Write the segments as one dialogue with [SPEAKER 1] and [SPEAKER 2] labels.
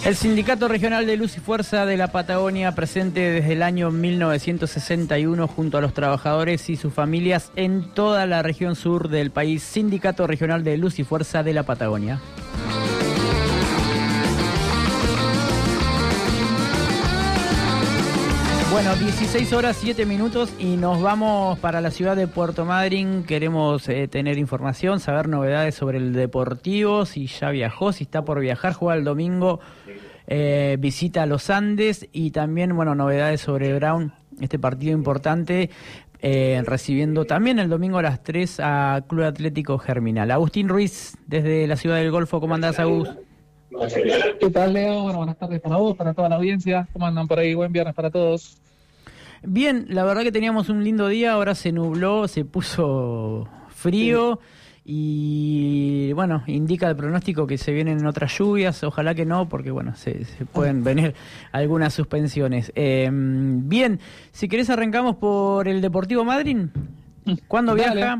[SPEAKER 1] El Sindicato Regional de Luz y Fuerza de la Patagonia, presente desde el año 1961 junto a los trabajadores y sus familias en toda la región sur del país. Sindicato Regional de Luz y Fuerza de la Patagonia. Bueno, 16 horas 7 minutos y nos vamos para la ciudad de Puerto Madryn. Queremos tener información, saber novedades sobre el Deportivo, si ya viajó, si está por viajar, juega el domingo, visita a los Andes y también, bueno, novedades sobre Brown, este partido importante, recibiendo también el domingo a las 3 a Club Atlético Germinal. Agustín Ruiz, desde la ciudad del Golfo, ¿cómo andás, Agus?
[SPEAKER 2] ¿Qué tal, Leo? Bueno, buenas tardes para vos, para toda la audiencia. ¿Cómo andan por ahí? Buen viernes para todos.
[SPEAKER 1] Bien, la verdad que teníamos un lindo día, ahora se nubló, se puso frío y bueno, indica el pronóstico que se vienen otras lluvias, ojalá que no, porque bueno, se pueden venir algunas suspensiones. Bien, si querés arrancamos por el Deportivo Madryn. ¿Cuándo viaja?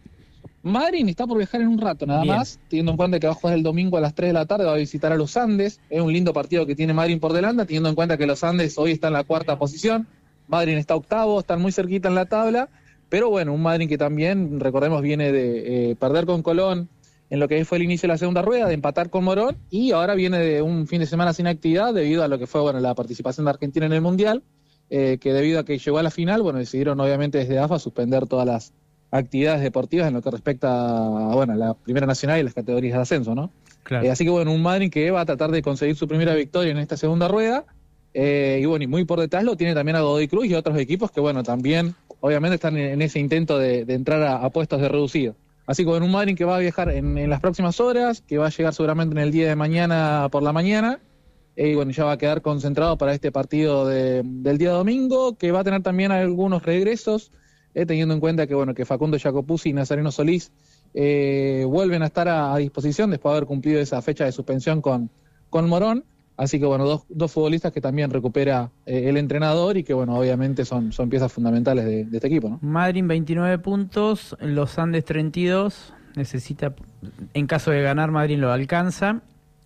[SPEAKER 2] Madryn está por viajar en un rato nada más, teniendo en cuenta que va a jugar el domingo a las 3 de la tarde, va a visitar a los Andes. Es un lindo partido que tiene Madryn por delante, teniendo en cuenta que los Andes hoy está en la cuarta posición. Madryn está octavo, están muy cerquita en la tabla, pero bueno, un Madryn que también, recordemos, viene de perder con Colón en lo que fue el inicio de la segunda rueda, de empatar con Morón, y ahora viene de un fin de semana sin actividad debido a lo que fue, bueno, la participación de Argentina en el Mundial, que debido a que llegó a la final, bueno, decidieron obviamente desde AFA suspender todas las actividades deportivas en lo que respecta a, bueno, la Primera Nacional y las categorías de ascenso, ¿no?
[SPEAKER 1] Claro.
[SPEAKER 2] Así que bueno, un Madryn que va a tratar de conseguir su primera victoria en esta segunda rueda. Y bueno, y muy por detrás lo tiene también a Godoy Cruz y otros equipos que bueno, también obviamente están en ese intento de entrar a puestos de reducido. Así que bueno, un Madryn que va a viajar en las próximas horas, que va a llegar seguramente en el día de mañana por la mañana, y bueno, ya va a quedar concentrado para este partido del día domingo, que va a tener también algunos regresos, teniendo en cuenta que bueno, que Facundo Jacopuzzi y Nazareno Solís vuelven a estar a disposición después de haber cumplido esa fecha de suspensión con Morón. Así que bueno, dos futbolistas que también recupera el entrenador y que bueno, obviamente son piezas fundamentales de este equipo, ¿no?
[SPEAKER 1] Madryn 29 puntos, los Andes 32, necesita, en caso de ganar Madryn lo alcanza,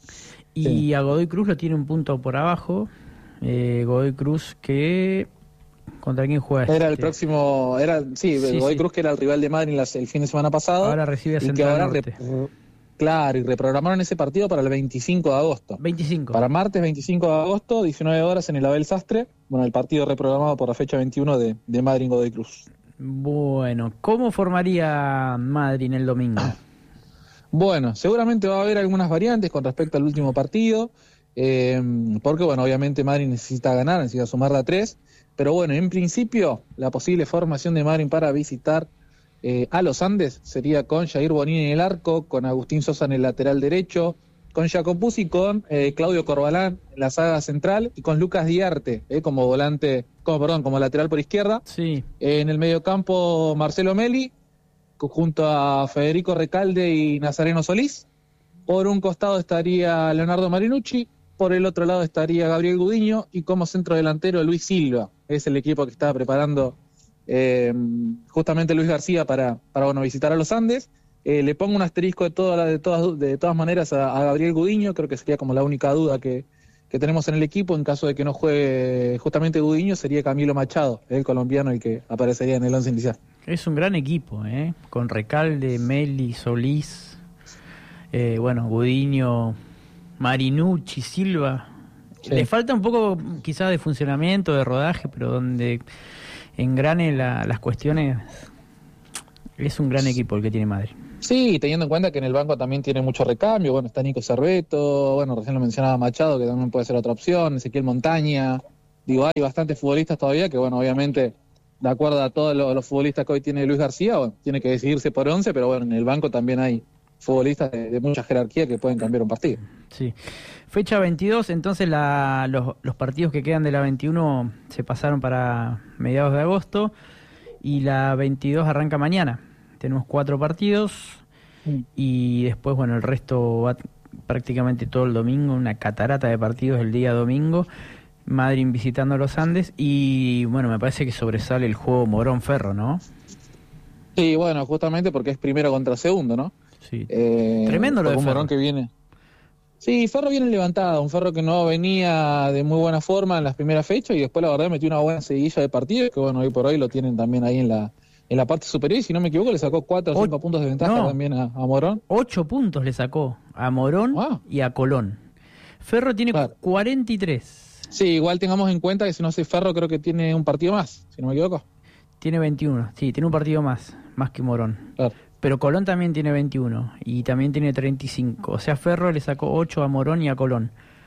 [SPEAKER 1] y sí, a Godoy Cruz lo tiene un punto por abajo. Godoy Cruz que... ¿Contra quién juega?
[SPEAKER 2] Era el próximo, Godoy Cruz que era el rival de Madryn el fin de semana pasado.
[SPEAKER 1] Ahora recibe a Central Norte.
[SPEAKER 2] Claro, y reprogramaron ese partido para el 25 de agosto.
[SPEAKER 1] 25.
[SPEAKER 2] Para martes 25 de agosto, 19 horas en el Abel Sastre. Bueno, el partido reprogramado por la fecha 21 de Madryn Godoy Cruz.
[SPEAKER 1] Bueno, ¿cómo formaría Madryn el domingo?
[SPEAKER 2] Bueno, seguramente va a haber algunas variantes con respecto al último partido, porque bueno, obviamente Madryn necesita ganar, necesita sumar a 3, pero bueno, en principio la posible formación de Madryn para visitar a los Andes sería con Jair Bonini en el arco, con Agustín Sosa en el lateral derecho, con Jacopuzzi, con Claudio Corbalán en la saga central y con Lucas Diarte como lateral por izquierda.
[SPEAKER 1] Sí.
[SPEAKER 2] En el mediocampo Marcelo Meli junto a Federico Recalde y Nazareno Solís. Por un costado estaría Leonardo Marinucci, por el otro lado estaría Gabriel Gudiño y como centro delantero Luis Silva. Es el equipo que estaba preparando justamente Luis García para visitar a los Andes. Le pongo un asterisco de todas maneras a Gabriel Gudiño. Creo que sería como la única duda que tenemos en el equipo. En caso de que no juegue justamente Gudiño, sería Camilo Machado, el colombiano, el que aparecería en el once inicial.
[SPEAKER 1] Es un gran equipo, con Recalde, Meli, Solís, Gudiño, Marinucci, Silva. Sí. Le falta un poco quizás de funcionamiento, de rodaje, pero donde engrane las cuestiones, es un gran equipo el que tiene Madryn.
[SPEAKER 2] Sí, teniendo en cuenta que en el banco también tiene mucho recambio, bueno, está Nico Cerveto, bueno, recién lo mencionaba Machado, que también puede ser otra opción, Ezequiel Montaña, digo, hay bastantes futbolistas todavía que, bueno, obviamente, de acuerdo a todos los futbolistas que hoy tiene Luis García, bueno, tiene que decidirse por 11, pero bueno, en el banco también hay futbolistas de mucha jerarquía que pueden cambiar un partido.
[SPEAKER 1] Sí. Fecha 22, entonces los partidos que quedan de la 21 se pasaron para mediados de agosto y la 22 arranca mañana. Tenemos 4 partidos y después, bueno, el resto va prácticamente todo el domingo, una catarata de partidos el día domingo. Madryn visitando los Andes y, bueno, me parece que sobresale el juego Morón-Ferro, ¿no?
[SPEAKER 2] Sí, bueno, justamente porque es primero contra segundo, ¿no?
[SPEAKER 1] Sí. Tremendo lo de Ferro.
[SPEAKER 2] Morón que viene. Sí, Ferro viene levantado, un Ferro que no venía de muy buena forma en las primeras fechas y después la verdad metió una buena seguidilla de partidos que bueno, hoy por hoy lo tienen también ahí en la parte superior y si no me equivoco le sacó 4 o 5 puntos de ventaja también a Morón.
[SPEAKER 1] 8 puntos le sacó a Morón y a Colón. Ferro tiene 43.
[SPEAKER 2] Sí, igual tengamos en cuenta que si no hace Ferro creo que tiene un partido más, si no me equivoco.
[SPEAKER 1] Tiene 21, sí, tiene un partido más que Morón.
[SPEAKER 2] Claro.
[SPEAKER 1] Pero Colón también tiene 21 y también tiene 35. O sea, Ferro le sacó 8 a Morón y a Colón.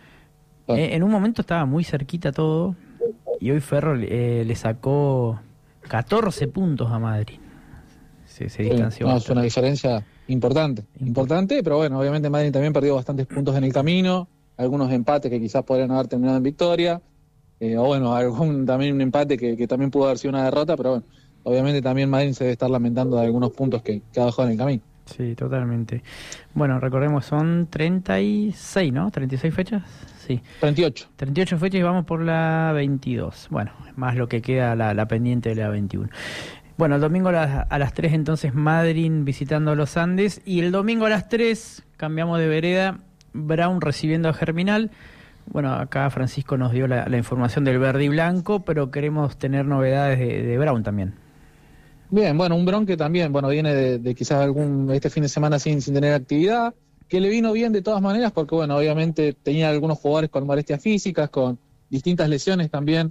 [SPEAKER 1] En un momento estaba muy cerquita todo y hoy Ferro le sacó 14 puntos a Madrid. Se distanció.
[SPEAKER 2] No, es una diferencia importante, pero bueno, obviamente Madrid también perdió bastantes puntos en el camino, algunos empates que quizás podrían haber terminado en victoria, o bueno, también un empate que también pudo haber sido una derrota, pero bueno, obviamente también Madrid se debe estar lamentando de algunos puntos que ha dejado en el camino.
[SPEAKER 1] Sí, totalmente. Bueno, recordemos, son 36, ¿no? ¿36 fechas? Sí.
[SPEAKER 2] 38.
[SPEAKER 1] 38 fechas y vamos por la 22. Bueno, más lo que queda la pendiente de la 21. Bueno, el domingo a las 3 entonces Madrid visitando a los Andes y el domingo a las 3 cambiamos de vereda, Brown recibiendo a Germinal. Bueno, acá Francisco nos dio la información del verde y blanco, pero queremos tener novedades de Brown también.
[SPEAKER 2] Bien, bueno, un Brown que también, bueno, viene de quizás este fin de semana sin tener actividad, que le vino bien de todas maneras porque, bueno, obviamente tenía algunos jugadores con molestias físicas, con distintas lesiones también,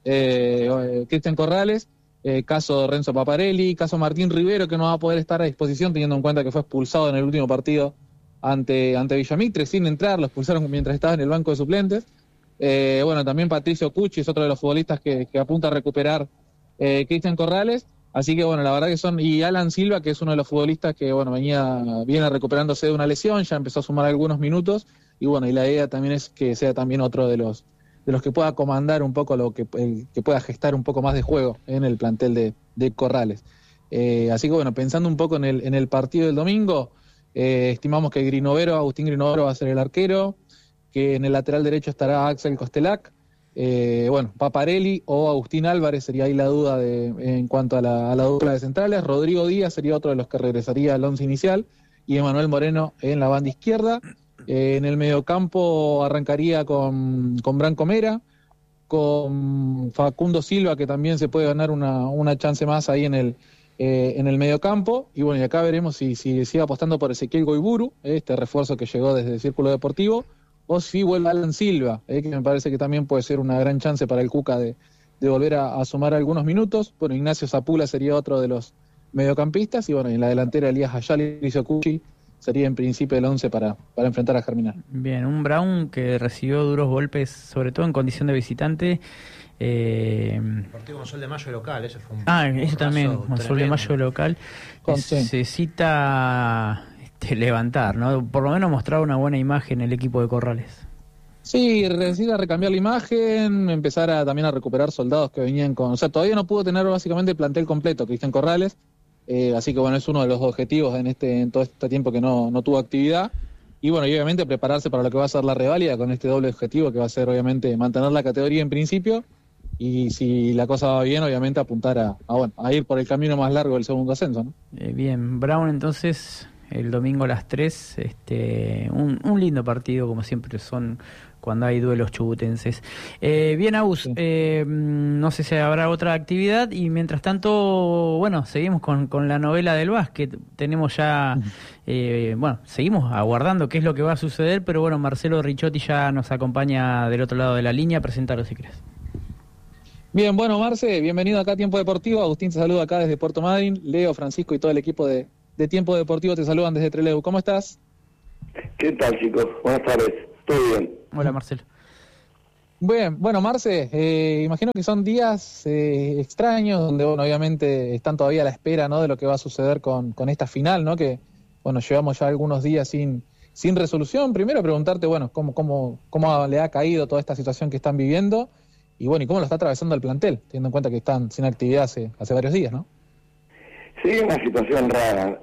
[SPEAKER 2] Cristian Corrales, caso Renzo Paparelli, caso Martín Rivero, que no va a poder estar a disposición teniendo en cuenta que fue expulsado en el último partido ante Villamitre, sin entrar, lo expulsaron mientras estaba en el banco de suplentes. Bueno, también Patricio Cucci es otro de los futbolistas que apunta a recuperar Cristian Corrales. Así que bueno, la verdad que y Alan Silva, que es uno de los futbolistas que bueno viene recuperándose de una lesión, ya empezó a sumar algunos minutos, y bueno, y la idea también es que sea también otro de los que pueda comandar un poco que pueda gestar un poco más de juego en el plantel de Corrales. Así que bueno, pensando un poco en el partido del domingo, estimamos que Agustín Grinovero va a ser el arquero, que en el lateral derecho estará Axel Costelac. Bueno, Paparelli o Agustín Álvarez sería ahí la duda en cuanto a la dupla de centrales. Rodrigo Díaz sería otro de los que regresaría al once inicial y Emanuel Moreno en la banda izquierda. En el mediocampo arrancaría con Branco Mera, con Facundo Silva, que también se puede ganar una chance más ahí en el mediocampo. Y bueno, y acá veremos si sigue apostando por Ezequiel Goiburu, este refuerzo que llegó desde el Círculo Deportivo, o si vuelve Alan Silva, que me parece que también puede ser una gran chance para el Cuca de volver a sumar algunos minutos. Bueno, Ignacio Zapula sería otro de los mediocampistas, y bueno, en la delantera Elías Ayala y Licio Cucci sería en principio el 11 para enfrentar a Germinal.
[SPEAKER 1] Bien, un Brown que recibió duros golpes, sobre todo en condición de visitante.
[SPEAKER 3] El partido con Sol de Mayo local, eso fue un
[SPEAKER 1] eso también, con Sol de Mayo local. Necesita levantar, ¿no? Por lo menos mostrar una buena imagen el equipo de Corrales.
[SPEAKER 2] Sí, necesita recambiar la imagen, empezar también a recuperar soldados que venían con... O sea, todavía no pudo tener básicamente el plantel completo, Cristian Corrales, así que bueno, es uno de los objetivos en todo este tiempo que no tuvo actividad. Y bueno, y obviamente prepararse para lo que va a ser la reválida con este doble objetivo que va a ser obviamente mantener la categoría en principio, y si la cosa va bien, obviamente apuntar a ir por el camino más largo del segundo ascenso, ¿no?
[SPEAKER 1] Bien, Brown entonces... El domingo a las 3, un lindo partido, como siempre son cuando hay duelos chubutenses. Bien, Agus, no sé si habrá otra actividad, y mientras tanto, bueno, seguimos con la novela del básquet. Tenemos ya, seguimos aguardando qué es lo que va a suceder, pero bueno, Marcelo Ricciotti ya nos acompaña del otro lado de la línea. Presentalo si querés.
[SPEAKER 2] Bien, bueno, Marce, bienvenido acá a Tiempo Deportivo. Agustín te saluda acá desde Puerto Madryn. Leo, Francisco y todo el equipo de Tiempo Deportivo te saludan desde Trelew. ¿Cómo estás?
[SPEAKER 4] ¿Qué tal, chicos? Buenas tardes. ¿Todo bien?
[SPEAKER 1] Hola, Marcelo.
[SPEAKER 2] Bien, bueno, Marce, imagino que son días extraños, donde bueno, obviamente están todavía a la espera, ¿no?, de lo que va a suceder con esta final, ¿no? Que bueno, llevamos ya algunos días sin resolución. Primero preguntarte, bueno, cómo le ha caído toda esta situación que están viviendo, y bueno, y cómo lo está atravesando el plantel, teniendo en cuenta que están sin actividad hace varios días, ¿no?
[SPEAKER 4] Sí, una situación rara.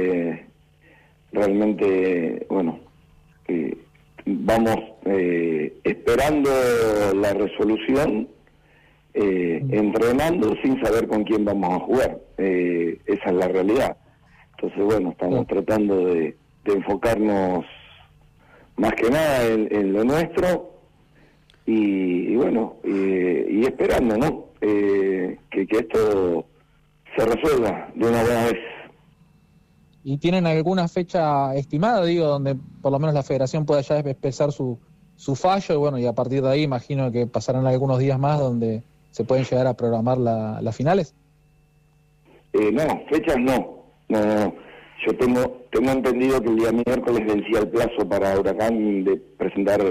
[SPEAKER 4] Realmente, bueno, vamos esperando la resolución, entrenando sin saber con quién vamos a jugar. Esa es la realidad. Entonces, bueno, estamos tratando de enfocarnos más que nada en lo nuestro, y bueno, y esperando, ¿no? Que esto se resuelva de una buena vez.
[SPEAKER 2] ¿Y tienen alguna fecha estimada, digo, donde por lo menos la federación pueda ya expresar su fallo? Y bueno, y a partir de ahí imagino que pasarán algunos días más donde se pueden llegar a programar las finales.
[SPEAKER 4] No, fechas no. Yo tengo entendido que el día miércoles vencía el plazo para Huracán de presentar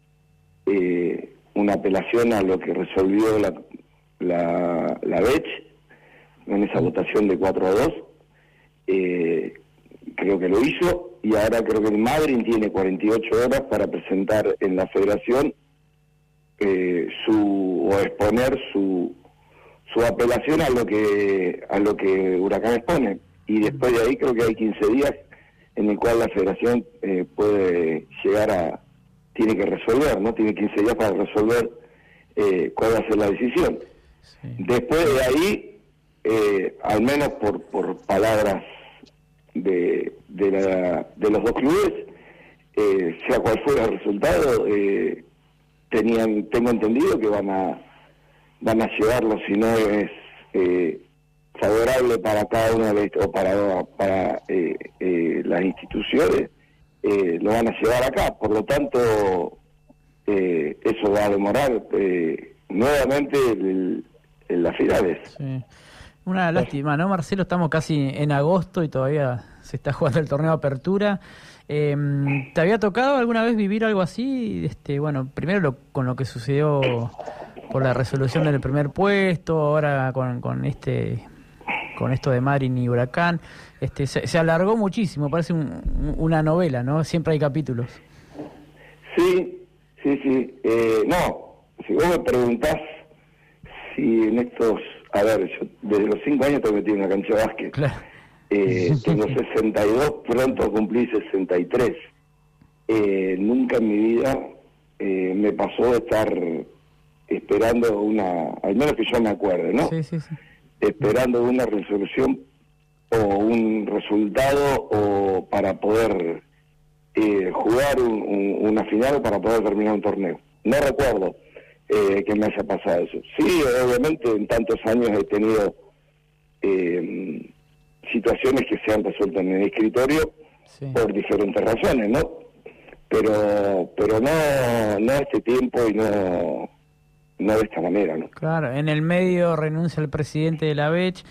[SPEAKER 4] una apelación a lo que resolvió la BECH en esa votación de 4-2. Creo que lo hizo, y ahora creo que el Madryn tiene 48 horas para presentar en la federación o exponer su apelación a lo que Huracán expone, y después de ahí creo que hay 15 días en el cual la federación puede tiene que resolver, ¿no? Tiene 15 días para resolver cuál va a ser la decisión.
[SPEAKER 1] Sí.
[SPEAKER 4] Después de ahí, al menos por palabras de los dos clubes, sea cual fuera el resultado, tengo entendido que van a llevarlo, si no es favorable para cada una de o para las instituciones, lo van a llevar acá. Por lo tanto, eso va a demorar nuevamente en las finales.
[SPEAKER 1] Sí. Una lástima, ¿no, Marcelo? Estamos casi en agosto y todavía se está jugando el torneo de apertura. ¿Te había tocado alguna vez vivir algo así? Bueno, primero con lo que sucedió por la resolución del primer puesto, ahora con esto de Madryn y Huracán. Se alargó muchísimo, parece una novela, ¿no? Siempre hay capítulos.
[SPEAKER 4] Sí. No, si vos me preguntás si en estos... A ver, yo desde los 5 años estoy metido en una cancha de básquet.
[SPEAKER 1] Claro.
[SPEAKER 4] Tengo 62, pronto cumplí 63. Nunca en mi vida me pasó de estar esperando al menos que yo me acuerde, ¿no?
[SPEAKER 1] Sí.
[SPEAKER 4] Esperando una resolución o un resultado o para poder jugar una final o para poder terminar un torneo. No recuerdo que me haya pasado eso. Sí, obviamente en tantos años he tenido situaciones que se han resuelto en el escritorio, sí, por diferentes razones, ¿no? Pero no este tiempo y no de esta manera, ¿no?
[SPEAKER 1] Claro, en el medio renuncia el presidente de la BECH.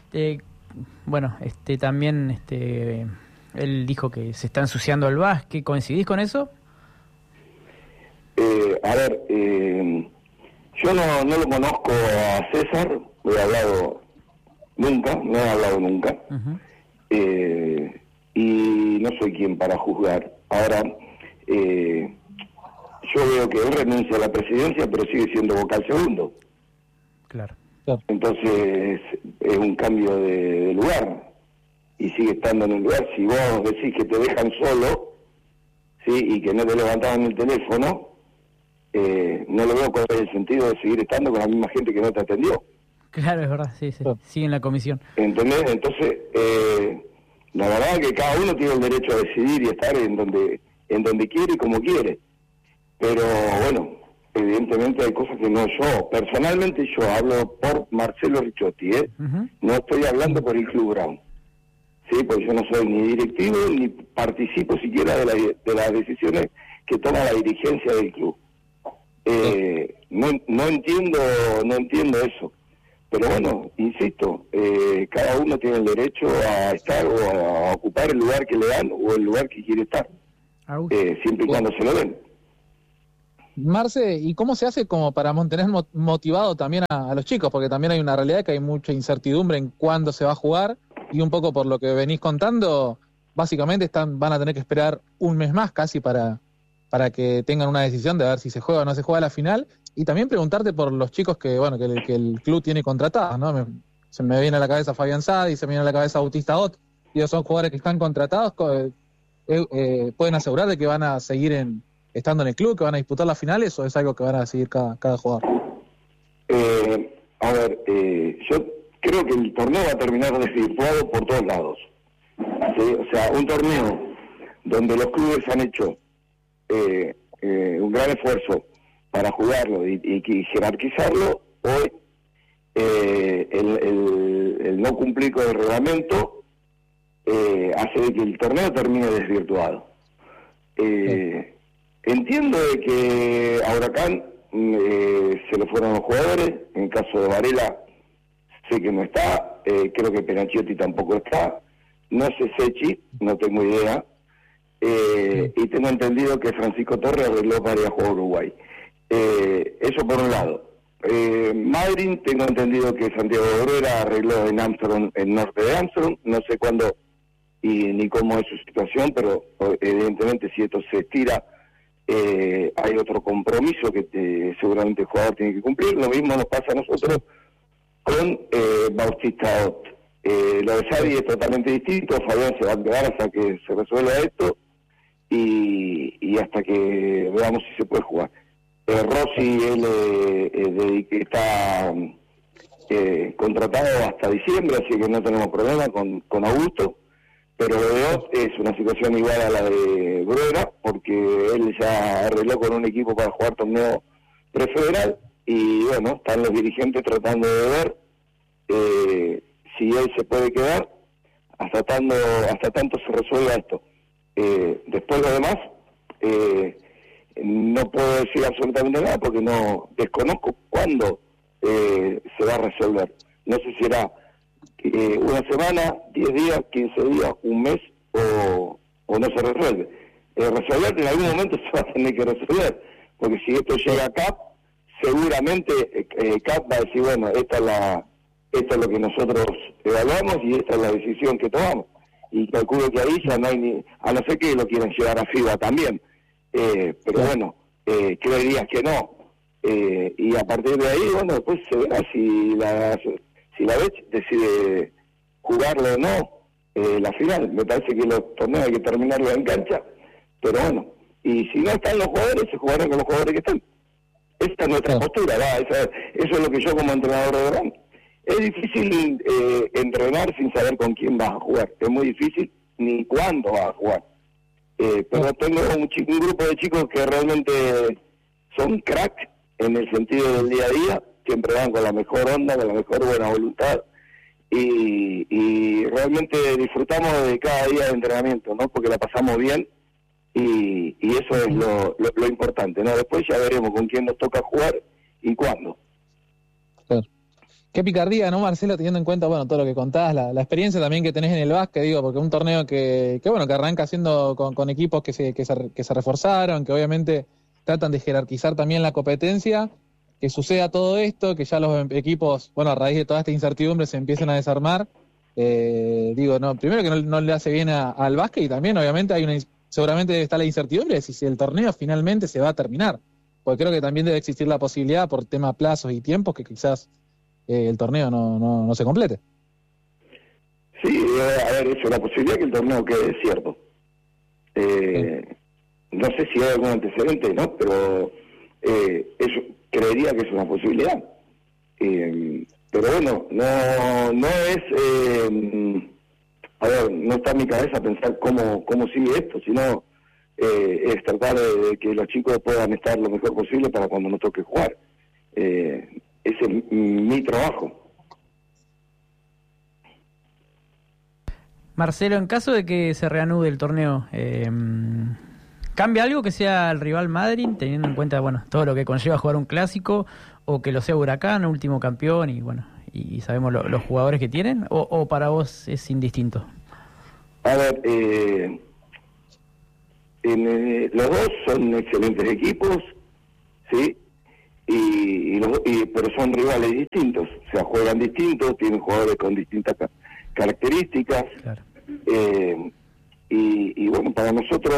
[SPEAKER 1] También él dijo que se está ensuciando el básquet. ¿Coincidís con eso?
[SPEAKER 4] A ver, yo no lo conozco a César, no he hablado nunca. Uh-huh. Y no soy quien para juzgar. Ahora, yo veo que él renuncia a la presidencia, pero sigue siendo vocal segundo.
[SPEAKER 1] Claro.
[SPEAKER 4] Entonces, es un cambio de lugar, y sigue estando en el lugar. Si vos decís que te dejan solo, ¿sí?, y que no te levantaban el teléfono, no lo veo con el sentido de seguir estando con la misma gente que no te atendió.
[SPEAKER 1] Claro, es verdad, sí, sigue en la comisión.
[SPEAKER 4] ¿Entendés? Entonces, la verdad es que cada uno tiene el derecho a decidir y estar en donde quiere y como quiere. Pero bueno, evidentemente hay cosas que personalmente yo hablo por Marcelo Ricciotti, uh-huh, no estoy hablando por el Club Brown, sí, porque yo no soy ni directivo ni participo siquiera de las decisiones que toma la dirigencia del club. No entiendo eso, pero bueno, insisto, cada uno tiene el derecho a estar o a ocupar el lugar que le dan o el lugar que quiere estar, siempre y cuando se lo den.
[SPEAKER 2] Marce, ¿y cómo se hace como para mantener motivado también a los chicos? Porque también hay una realidad que hay mucha incertidumbre en cuándo se va a jugar, y un poco por lo que venís contando, básicamente van a tener que esperar un mes más casi para que tengan una decisión de ver si se juega o no se juega la final. Y también preguntarte por los chicos que el club tiene contratados, ¿no? Se me viene a la cabeza Fabián Sadi, se me viene a la cabeza Bautista Ott. Ellos son jugadores que están contratados, ¿pueden asegurar de que van a seguir estando en el club, que van a disputar las finales, o es algo que van a seguir cada jugador?
[SPEAKER 4] A ver, yo creo que el torneo va a terminar desvirtuado por todos lados, ¿sí? O sea, un torneo donde los clubes han hecho un gran esfuerzo para jugarlo y jerarquizarlo, hoy el no cumplir con el reglamento hace de que el torneo termine desvirtuado. Entiendo de que a Huracán se le fueron los jugadores. En el caso de Varela sé que no está, creo que Penachiotti tampoco está, no sé Sechi, no tengo idea, y tengo entendido que Francisco Torres arregló para ir a jugar a Uruguay. Eso por un lado. Madryn, tengo entendido que Santiago Bruera arregló en Armstrong, en norte de Armstrong, no sé cuándo ni cómo es su situación, pero evidentemente si esto se estira, hay otro compromiso que seguramente el jugador tiene que cumplir. Lo mismo nos pasa a nosotros con Bautista Ott. Lo de Xavi es totalmente distinto. Fabián se va a quedar hasta que se resuelva esto y hasta que veamos si se puede jugar. Rossi, él está contratado hasta diciembre, así que no tenemos problema con Augusto. Pero lo de Ott es una situación igual a la de Bruera, porque él ya arregló con un equipo para jugar torneo prefederal y bueno, están los dirigentes tratando de ver si él se puede quedar hasta tanto se resuelva esto. Después lo demás, no puedo decir absolutamente nada porque no desconozco cuándo se va a resolver. No sé si será una semana, 10 días, 15 días, un mes o no se resuelve. Resolver en algún momento se va a tener que resolver, porque si esto llega a CAP, seguramente CAP va a decir, bueno, esto es lo que nosotros evaluamos y esta es la decisión que tomamos. Y calculo que ahí ya no hay ni, a no ser que lo quieran llevar a FIBA también, pero bueno, creerías que no. Y a partir de ahí, bueno, después se verá si la vez decide jugarlo o no la final. Me parece que los torneos hay que terminarlos en cancha, pero bueno, y si no están los jugadores, se jugarán con los jugadores que están. Esa es nuestra postura, eso es lo que yo como entrenador de verán. Es difícil entrenar sin saber con quién vas a jugar, es muy difícil ni cuándo vas a jugar. Pero tengo un grupo de chicos que realmente son crack en el sentido del día a día, siempre van con la mejor onda, con la mejor buena voluntad y realmente disfrutamos de cada día de entrenamiento, ¿no? Porque la pasamos bien y eso es lo importante, ¿no? Después ya veremos con quién nos toca jugar y cuándo.
[SPEAKER 2] Claro. Qué picardía, ¿no, Marcelo? Teniendo en cuenta, bueno, todo lo que contás, la experiencia también que tenés en el básquet, digo, porque un torneo que arranca haciendo con equipos que se reforzaron, que obviamente tratan de jerarquizar también la competencia, que suceda todo esto, que ya los equipos, bueno, a raíz de toda esta incertidumbre se empiecen a desarmar. Primero que no le hace bien al básquet y también, obviamente, seguramente está la incertidumbre de si el torneo finalmente se va a terminar. Porque creo que también debe existir la posibilidad, por tema plazos y tiempos, que quizás el torneo no se complete.
[SPEAKER 4] Sí, debe haber hecho la posibilidad que el torneo quede desierto. No sé si hay algún antecedente, ¿no? Pero eso creería que es una posibilidad. Pero bueno, no es... no está en mi cabeza pensar cómo sigue esto, sino es tratar de que los chicos puedan estar lo mejor posible para cuando nos toque jugar. Ese es mi trabajo.
[SPEAKER 1] Marcelo, en caso de que se reanude el torneo, ¿cambia algo que sea el rival Madryn, teniendo en cuenta todo lo que conlleva jugar un clásico, o que lo sea Huracán, último campeón, y sabemos los jugadores que tienen, o para vos es indistinto?
[SPEAKER 4] A ver, los dos son excelentes equipos, ¿sí? Pero son rivales distintos, o sea, juegan distintos, tienen jugadores con distintas características. Claro. Y bueno, para nosotros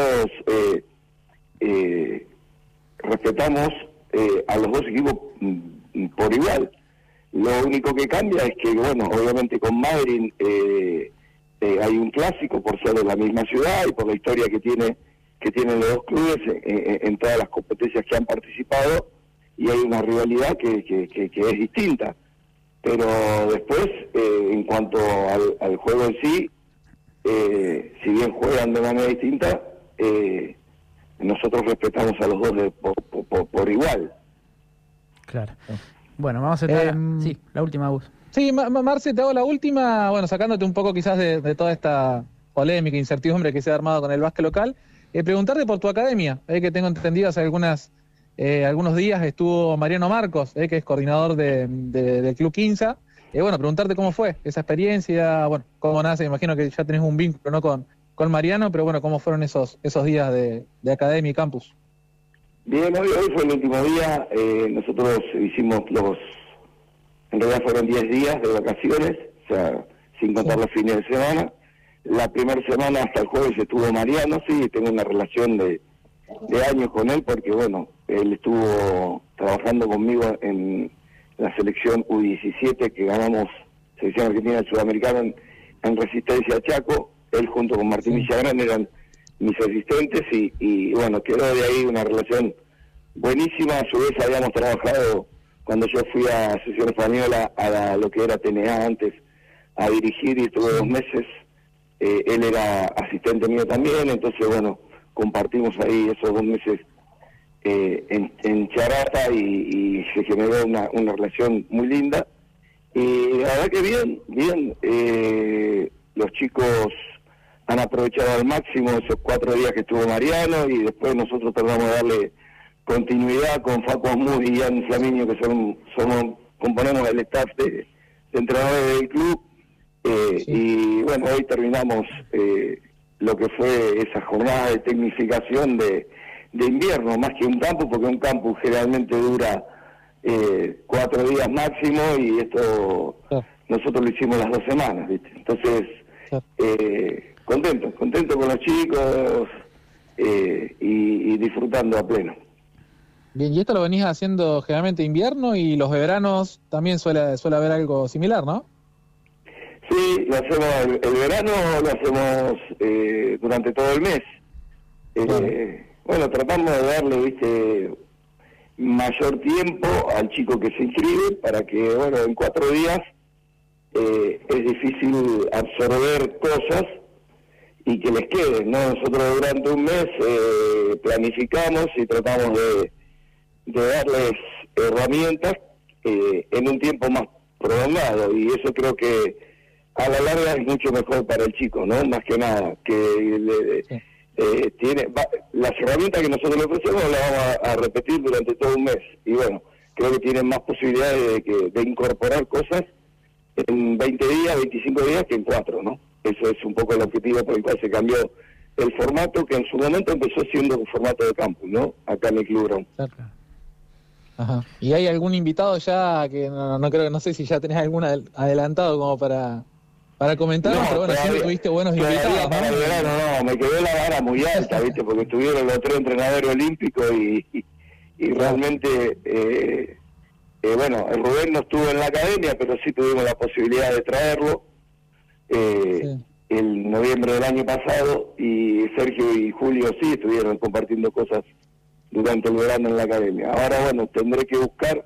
[SPEAKER 4] respetamos a los dos equipos por igual. Lo único que cambia es que, bueno, obviamente con Madryn hay un clásico por ser de la misma ciudad y por la historia que tienen los dos clubes en todas las competencias que han participado, y hay una rivalidad que es distinta. Pero después, en cuanto al juego en sí, si bien juegan de manera distinta, nosotros respetamos a los dos por igual.
[SPEAKER 1] Claro. Bueno, vamos a estar... sí, la última, Gus.
[SPEAKER 2] Sí, Marce, te hago la última, bueno, sacándote un poco quizás de toda esta polémica, incertidumbre que se ha armado con el básquet local, preguntarte por tu academia, que tengo entendido hace algunos días estuvo Mariano Marcos, que es coordinador del Club Quinza. Bueno, preguntarte cómo fue esa experiencia, bueno, cómo nace, me imagino que ya tenés un vínculo, ¿no?, con Mariano, pero bueno, cómo fueron esos días de academia y campus.
[SPEAKER 4] Bien, hoy fue el último día, nosotros hicimos en realidad fueron 10 días de vacaciones, o sea, sin contar los fines de semana. La primera semana hasta el jueves estuvo Mariano, sí, tengo una relación de años con él, porque bueno, él estuvo trabajando conmigo en la selección U17 que ganamos, selección argentina sudamericana en Resistencia Chaco. Él junto con Martín Villagrán eran mis asistentes y bueno, quedó de ahí una relación buenísima. A su vez habíamos trabajado cuando yo fui a Asociación Española a lo que era TNA antes a dirigir, y estuve 2 meses. Él era asistente mío también, entonces bueno, compartimos ahí esos 2 meses en Charata y se generó una relación muy linda. Y la verdad que bien, los chicos han aprovechado al máximo esos 4 días que estuvo Mariano, y después nosotros tratamos de darle continuidad con Facu Asmud y Ian Flaminio, que componemos el staff de entrenadores del club. Y bueno, hoy terminamos lo que fue esa jornada de tecnificación de invierno, más que un campus, porque un campus generalmente dura 4 días máximo, y esto nosotros lo hicimos las 2 semanas, ¿viste? Entonces, contento con los chicos y disfrutando a pleno.
[SPEAKER 2] Bien, y esto lo venís haciendo generalmente invierno, y los veranos también suele haber algo similar, ¿no?
[SPEAKER 4] Sí, lo hacemos el verano, lo hacemos durante todo el mes. Bueno, tratamos de darle, viste, mayor tiempo al chico que se inscribe, para que, bueno, en 4 días es difícil absorber cosas y que les queden, ¿no? Nosotros durante un mes planificamos y tratamos de darles herramientas en un tiempo más prolongado, y eso creo que a la larga es mucho mejor para el chico, ¿no? Más que nada, que las herramientas que nosotros le ofrecemos las vamos a repetir durante todo un mes, y bueno, creo que tienen más posibilidades de incorporar cosas en 20 días, 25 días que en 4, ¿no? Eso es un poco el objetivo por el cual se cambió el formato, que en su momento empezó siendo un formato de campus, ¿no? Acá en el Club Brown.
[SPEAKER 2] Ajá. ¿Y hay algún invitado ya que no sé si ya tenés algún adelantado como para comentar? No, pero bueno, siempre tuviste buenos invitados.
[SPEAKER 4] Para el verano me quedó la vara muy alta, ¿viste? Porque estuvieron los 3 entrenadores olímpicos y realmente, bueno, el Rubén no estuvo en la academia, pero sí tuvimos la posibilidad de traerlo en noviembre del año pasado, y Sergio y Julio sí estuvieron compartiendo cosas durante el verano en la academia. Ahora, bueno, tendré que buscar,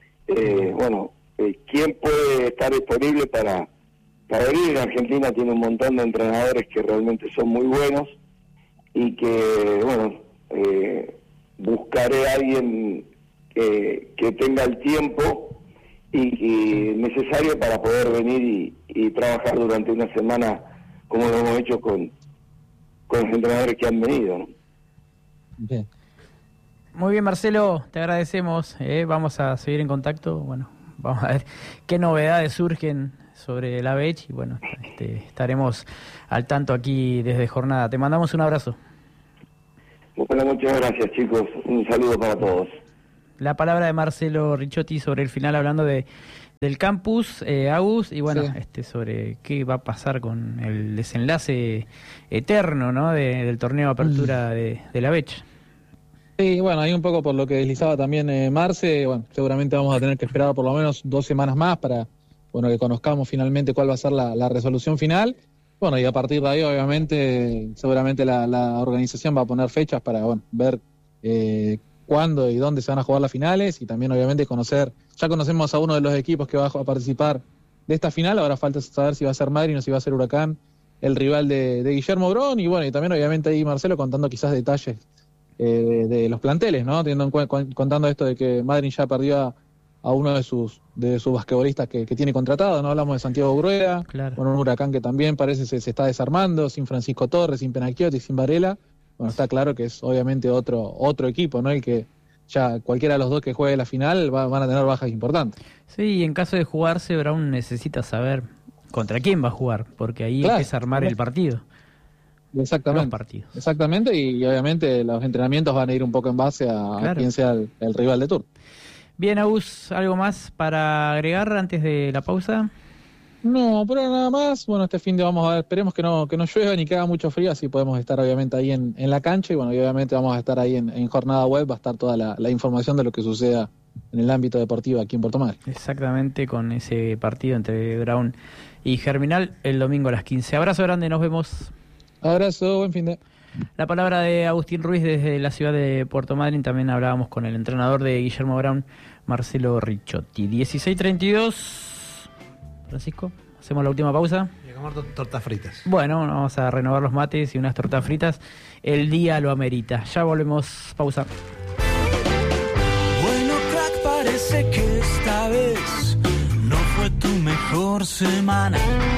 [SPEAKER 4] quién puede estar disponible para venir. Argentina tiene un montón de entrenadores que realmente son muy buenos, y que, bueno, buscaré a alguien que tenga el tiempo y necesario para poder venir y trabajar durante una semana, como lo hemos hecho con los entrenadores que han venido, ¿no?
[SPEAKER 2] Bien.
[SPEAKER 1] Muy bien, Marcelo, te agradecemos. Vamos a seguir en contacto. Bueno, vamos a ver qué novedades surgen sobre la BECH, y bueno, estaremos al tanto aquí desde Jornada. Te mandamos un abrazo.
[SPEAKER 4] Bueno, muchas gracias, chicos. Un saludo para todos.
[SPEAKER 1] La palabra de Marcelo Ricciotti sobre el final, hablando del campus, Agus, y bueno, sobre qué va a pasar con el desenlace eterno, ¿no?, del torneo de apertura de la BECH.
[SPEAKER 2] Sí, bueno, ahí un poco por lo que deslizaba también Marce, bueno, seguramente vamos a tener que esperar por lo menos 2 semanas más para, bueno, que conozcamos finalmente cuál va a ser la resolución final. Bueno, y a partir de ahí, obviamente, seguramente la organización va a poner fechas para, bueno, ver cuándo y dónde se van a jugar las finales, y también, obviamente, ya conocemos a uno de los equipos que va a participar de esta final. Ahora falta saber si va a ser Madrid o si va a ser Huracán, el rival de Guillermo Brón, y bueno, y también, obviamente, ahí Marcelo contando quizás detalles de los planteles, ¿no? Contando esto de que Madryn ya perdió a uno de sus basquetbolistas que tiene contratado, ¿no? Hablamos de Santiago Grueda,
[SPEAKER 1] claro.
[SPEAKER 2] Con un Huracán que también parece se está desarmando, sin Francisco Torres, sin Penacchiotti, sin Varela. Bueno, está claro que es obviamente otro equipo, ¿no? El que ya cualquiera de los dos que juegue la final van a tener bajas importantes.
[SPEAKER 1] Sí, y en caso de jugarse, Brown necesita saber contra quién va a jugar, porque ahí empieza a armar el partido.
[SPEAKER 2] Exactamente.
[SPEAKER 1] Los partidos.
[SPEAKER 2] Exactamente, y obviamente los entrenamientos van a ir un poco en base a quién sea el rival de turno.
[SPEAKER 1] Bien, Agus, ¿algo más para agregar antes de la pausa?
[SPEAKER 2] No, pero nada más. Bueno, este fin de vamos a ver, esperemos que no llueva ni que haga mucho frío, así podemos estar obviamente ahí en la cancha, y bueno, y obviamente vamos a estar ahí en jornada web, va a estar toda la información de lo que suceda en el ámbito deportivo aquí en Puerto Madryn.
[SPEAKER 1] Exactamente, con ese partido entre Brown y Germinal el domingo a las 15. Abrazo grande, nos vemos.
[SPEAKER 2] Abrazo, buen fin de...
[SPEAKER 1] La palabra de Agustín Ruiz desde la ciudad de Puerto Madryn. También hablábamos con el entrenador de Guillermo Brown, Marcelo Ricciotti. 16:32. Francisco, hacemos la última pausa.
[SPEAKER 3] Y a comer tortas fritas.
[SPEAKER 1] Bueno, vamos a renovar los mates y unas tortas fritas. El día lo amerita. Ya volvemos. Pausa.
[SPEAKER 5] Bueno, crack, parece que esta vez no fue tu mejor semana.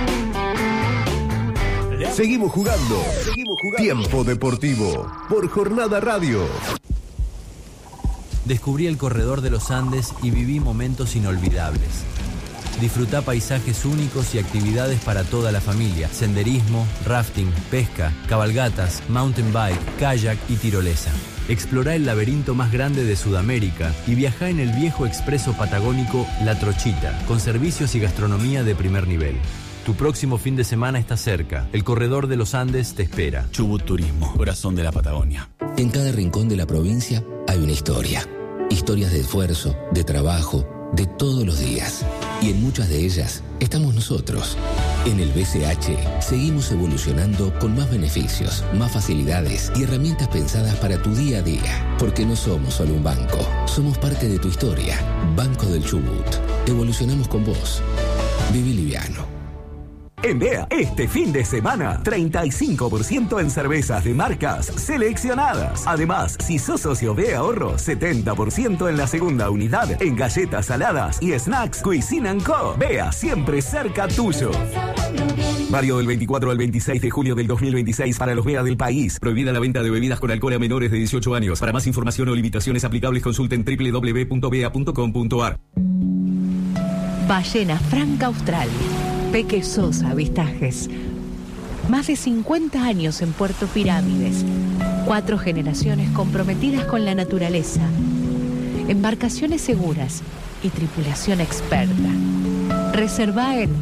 [SPEAKER 6] Seguimos jugando. Tiempo Deportivo por Jornada Radio.
[SPEAKER 7] Descubrí el corredor de los Andes y viví momentos inolvidables. Disfrutá paisajes únicos y actividades para toda la familia. Senderismo, rafting, pesca, cabalgatas, mountain bike, kayak y tirolesa. Explorá el laberinto más grande de Sudamérica y viajá en el viejo expreso patagónico La Trochita, con servicios y gastronomía de primer nivel. Tu próximo fin de semana está cerca. El corredor de los Andes te espera.
[SPEAKER 8] Chubut Turismo, corazón de la Patagonia.
[SPEAKER 9] En cada rincón de la provincia hay una historia. Historias de esfuerzo, de trabajo, de todos los días. Y en muchas de ellas estamos nosotros. En el BCH seguimos evolucionando con más beneficios, más facilidades y herramientas pensadas para tu día a día. Porque no somos solo un banco, somos parte de tu historia. Banco del Chubut. Evolucionamos con vos. Viví liviano.
[SPEAKER 10] En BEA, este fin de semana, 35% en cervezas de marcas seleccionadas. Además, si sos socio BEA Ahorro, 70% en la segunda unidad, en galletas saladas y snacks Cuisine & Co. BEA, siempre cerca tuyo. Válido del 24 al 26 de julio del 2026 para los BEA del país. Prohibida la venta de bebidas con alcohol a menores de 18 años. Para más información o limitaciones aplicables, consulten www.bea.com.ar.
[SPEAKER 11] Ballena Franca Austral. Peque Sosa Avistajes. Más de 50 años en Puerto Pirámides. 4 generaciones comprometidas con la naturaleza. Embarcaciones seguras y tripulación experta. Reserva en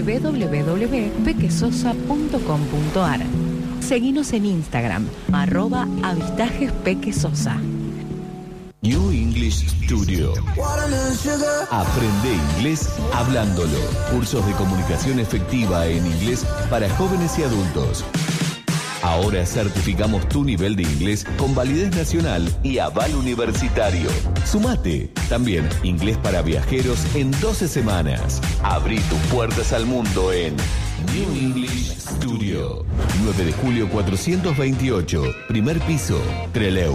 [SPEAKER 11] www.pequesosa.com.ar. Seguinos en Instagram, @avistajespquesosa.
[SPEAKER 6] New English Studio. Aprende inglés hablándolo. Cursos de comunicación efectiva en inglés para jóvenes y adultos. Ahora certificamos tu nivel de inglés con validez nacional y aval universitario. Sumate. También inglés para viajeros en 12 semanas. Abrí tus puertas al mundo en New English Studio. 9 de julio 428, primer piso, Trelew.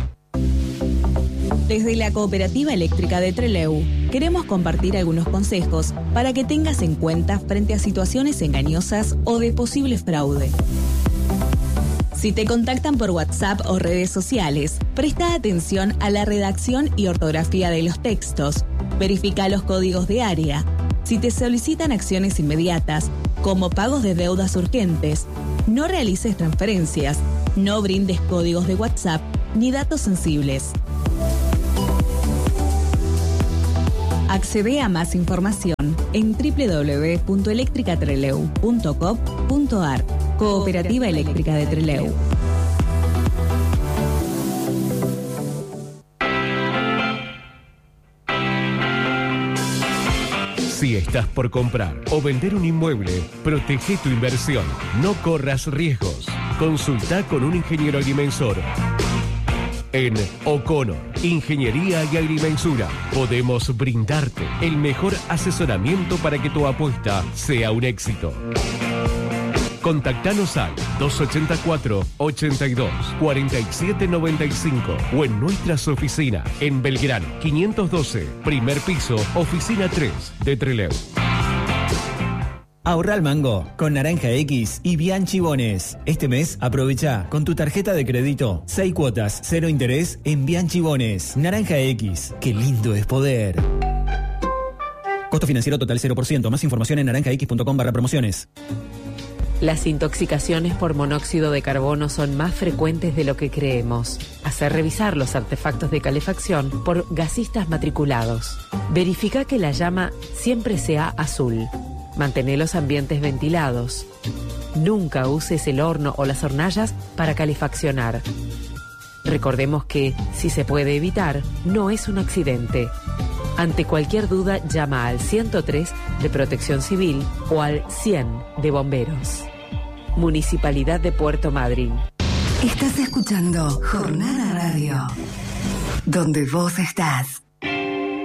[SPEAKER 12] Desde la Cooperativa Eléctrica de Trelew, queremos compartir algunos consejos para que tengas en cuenta frente a situaciones engañosas o de posible fraude. Si te contactan por WhatsApp o redes sociales, presta atención a la redacción y ortografía de los textos, verifica los códigos de área. Si te solicitan acciones inmediatas, como pagos de deudas urgentes, no realices transferencias, no brindes códigos de WhatsApp ni datos sensibles. Accede a más información en www.electricatreleu.com.ar. Cooperativa Eléctrica de Trelew.
[SPEAKER 13] Si estás por comprar o vender un inmueble, protege tu inversión. No corras riesgos. Consulta con un ingeniero agrimensor. En O'Connor, Ingeniería y Agrimensura, podemos brindarte el mejor asesoramiento para que tu apuesta sea un éxito. Contactanos al 284-82-4795 o en nuestras oficinas en Belgrano 512, primer piso, oficina 3 de Trelew.
[SPEAKER 14] Ahorra al mango con Naranja X y Bianchi Bones. Este mes aprovecha con tu tarjeta de crédito 6 cuotas, 0 interés en Bianchi Bones. Naranja X, qué lindo es poder. Costo financiero total 0%. Más información en naranjax.com/promociones.
[SPEAKER 15] Las intoxicaciones por monóxido de carbono son más frecuentes de lo que creemos. Hacer revisar los artefactos de calefacción por gasistas matriculados. Verifica que la llama siempre sea azul. Mantén los ambientes ventilados. Nunca uses el horno o las hornallas para calefaccionar. Recordemos que, si se puede evitar, no es un accidente. Ante cualquier duda, llama al 103 de Protección Civil o al 100 de Bomberos. Municipalidad de Puerto Madryn.
[SPEAKER 16] Estás escuchando Jornada Radio, donde vos estás.